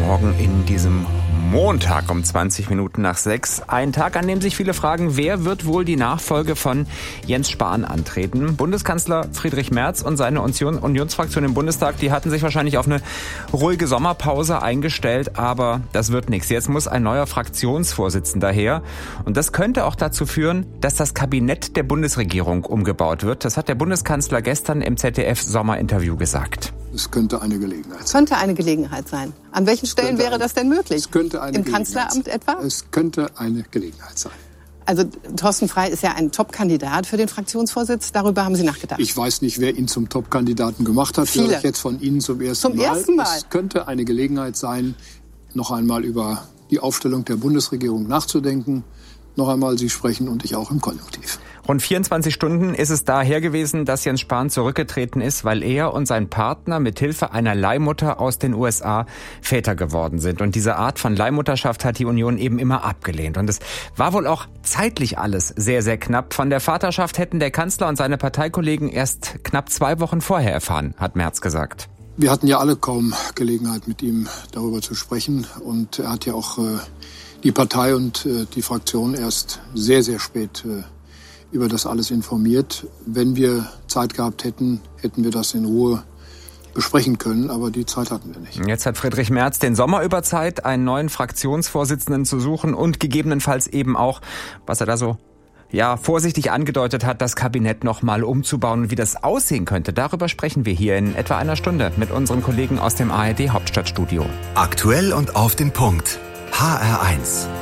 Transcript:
Morgen in diesem Montag um 20 Minuten nach 6. Ein Tag, an dem sich viele fragen, wer wird wohl die Nachfolge von Jens Spahn antreten? Bundeskanzler Friedrich Merz und seine Unionsfraktion im Bundestag, die hatten sich wahrscheinlich auf eine ruhige Sommerpause eingestellt, aber das wird nichts. Jetzt muss ein neuer Fraktionsvorsitzender her. Und das könnte auch dazu führen, dass das Kabinett der Bundesregierung umgebaut wird. Das hat der Bundeskanzler gestern im ZDF-Sommerinterview gesagt. Es könnte eine Gelegenheit sein. Könnte eine Gelegenheit sein. An welchen Stellen wäre das denn möglich? Es könnte eine Im Kanzleramt etwa? Es könnte eine Gelegenheit sein. Also Thorsten Frey ist ja ein Top-Kandidat für den Fraktionsvorsitz. Darüber haben Sie nachgedacht? Ich weiß nicht, wer ihn zum Top-Kandidaten gemacht hat. Viele. Höre ich jetzt von Ihnen zum ersten Mal. Es könnte eine Gelegenheit sein, noch einmal über die Aufstellung der Bundesregierung nachzudenken. Noch einmal, Sie sprechen und ich auch im Konjunktiv. Rund 24 Stunden ist es daher gewesen, dass Jens Spahn zurückgetreten ist, weil er und sein Partner mit Hilfe einer Leihmutter aus den USA Väter geworden sind. Und diese Art von Leihmutterschaft hat die Union eben immer abgelehnt. Und es war wohl auch zeitlich alles sehr, sehr knapp. Von der Vaterschaft hätten der Kanzler und seine Parteikollegen erst knapp 2 Wochen vorher erfahren, hat Merz gesagt. Wir hatten ja alle kaum Gelegenheit, mit ihm darüber zu sprechen. Und er hat ja auch die Partei und die Fraktion erst sehr, sehr spät über das alles informiert. Wenn wir Zeit gehabt hätten, hätten wir das in Ruhe besprechen können, aber die Zeit hatten wir nicht. Jetzt hat Friedrich Merz den Sommer über Zeit, einen neuen Fraktionsvorsitzenden zu suchen und gegebenenfalls eben auch, was er da so vorsichtig angedeutet hat, das Kabinett noch mal umzubauen und wie das aussehen könnte. Darüber sprechen wir hier in etwa einer Stunde mit unseren Kollegen aus dem ARD Hauptstadtstudio. Aktuell und auf den Punkt. HR1.